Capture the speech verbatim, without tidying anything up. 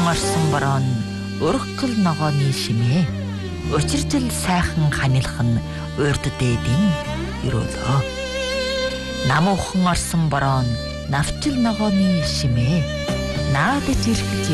орсон бороо нь ургал ногооны шимээ. Учиржил сайхан ханилах нь урд дээдийн өрөөлөө. Намуухан орсон бороо нь навчил ногооны шимээ. Наадаж ирэхж